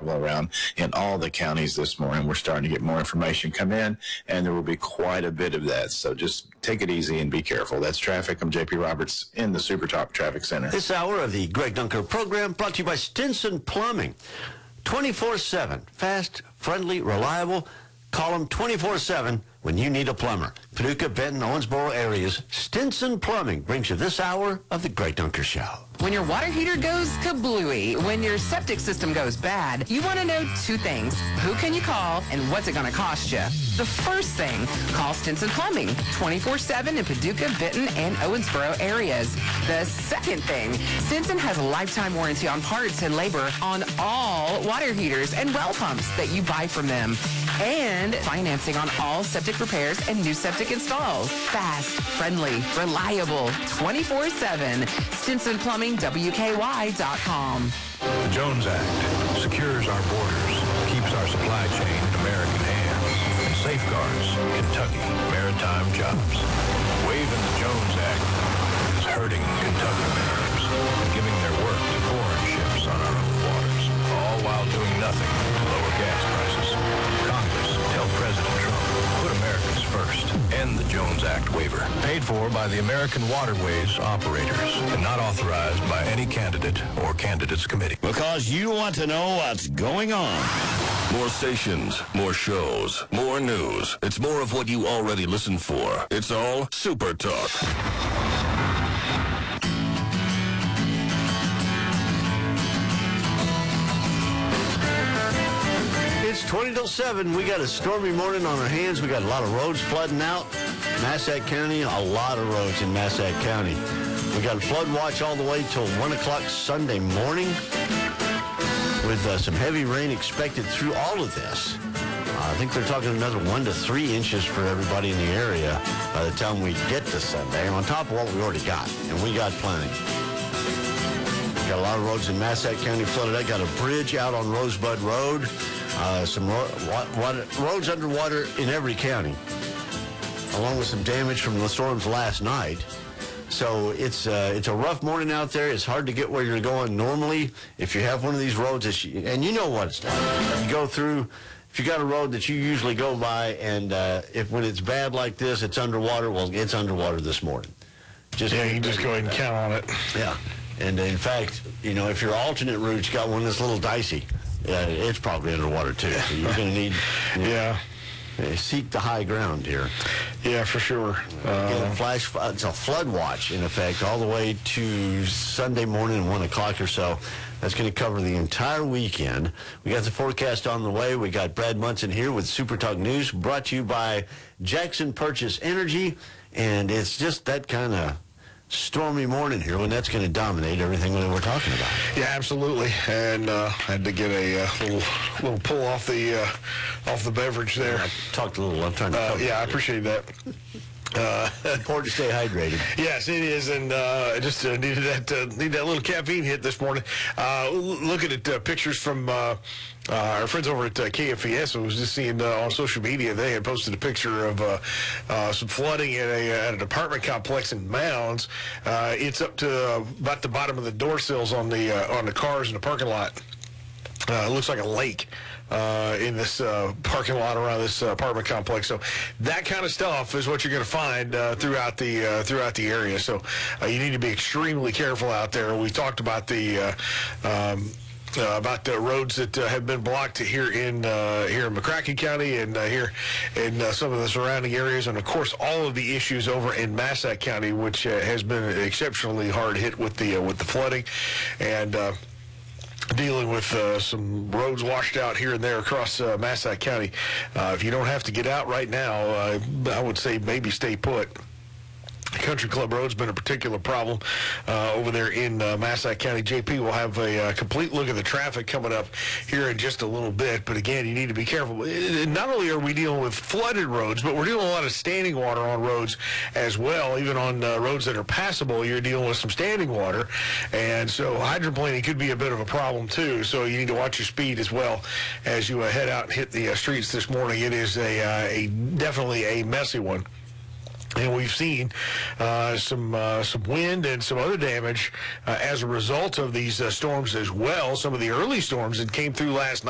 travel around in all the counties this morning. We're starting to get more information come in, and there will be quite a bit of that. So just take it easy and be careful. That's traffic. I'm JP Roberts in the Super Talk Traffic Center. This hour of the Greg Dunker program brought to you by Stinson Plumbing. 24/7. Fast, friendly, reliable. Call them 24/7 when you need a plumber. Paducah, Benton, Owensboro areas. Stinson Plumbing brings you this hour of the Greg Dunker Show. When your water heater goes kablooey, when your septic system goes bad, you want to know two things. Who can you call and what's it going to cost you? The first thing, call Stinson Plumbing, 24/7 in Paducah, Benton, and Owensboro areas. The second thing, Stinson has a lifetime warranty on parts and labor on all water heaters and well pumps that you buy from them. And financing on all septic repairs and new septic installs. Fast, friendly, reliable, 24/7. Stinson Plumbing, WKY.com. The Jones Act secures our borders, keeps our supply chain in American hands, and safeguards Kentucky maritime jobs. Waiving the Jones Act is hurting Kentucky mariners, giving their work to foreign ships on our own waters, all while doing nothing to lower gas prices. Congress, tell President Trump, put Americans first. End the Jones Act waiver. Paid for by the American Waterways operators and not authorized by any candidate or candidates committee. Because you want to know what's going on. More stations, more shows, more news. It's more of what you already listen for. It's all Super Talk. It's 20 till 7. We got a stormy morning on our hands. We got a lot of roads flooding out. Massac County, a lot of roads in Massac County. We got a flood watch all the way till 1 o'clock Sunday morning with some heavy rain expected through all of this. I think they're talking another 1 to 3 inches for everybody in the area by the time we get to Sunday, on top of what we already got, and we got plenty. Got a lot of roads in Massac County flooded. I got a bridge out on Rosebud Road. Some roads underwater in every county, along with some damage from the storms last night. So it's a rough morning out there. It's hard to get where you're going. Normally, if you have one of these roads, and you know what it's like. You go through, if you got a road that you usually go by, and when it's bad like this, it's underwater. Well, it's underwater this morning. You can just go ahead and count on it. Yeah, and in fact, if your alternate route's got one that's a little dicey, yeah, it's probably underwater too. So you're going to need, seek the high ground here. Yeah, for sure. It's a flood watch in effect all the way to Sunday morning, 1 o'clock or so. That's going to cover the entire weekend. We got the forecast on the way. We got Brad Munson here with Super Talk News, brought to you by Jackson Purchase Energy, and it's just that kind of stormy morning here when that's going to dominate everything that we're talking about. Yeah, absolutely. And I had to get a little pull off the beverage there. I talked a little. I'm trying to. I appreciate that. Important to stay hydrated. Yes, it is, and I just needed that little caffeine hit this morning. Looking at pictures from our friends over at KFES, I was just seeing on social media they had posted a picture of some flooding at an apartment complex in Mounds. It's up to about the bottom of the door sills on the cars in the parking lot. It looks like a lake in this parking lot around this apartment complex. So that kind of stuff is what you're going to find throughout the area. So you need to be extremely careful out there. We talked about the roads that have been blocked here in McCracken County and here in some of the surrounding areas, and of course all of the issues over in Massac County, which has been exceptionally hard hit with the flooding and dealing with some roads washed out here and there across Massac County. If you don't have to get out right now, I would say maybe stay put. Country Club Road's been a particular problem over there in Massac County. JP will have a complete look at the traffic coming up here in just a little bit. But again, you need to be careful. Not only are we dealing with flooded roads, but we're dealing with a lot of standing water on roads as well. Even on roads that are passable, you're dealing with some standing water. And so hydroplaning could be a bit of a problem too. So you need to watch your speed as well as you head out and hit the streets this morning. It is definitely a messy one. And we've seen some wind and some other damage as a result of these storms as well. Some of the early storms that came through last night.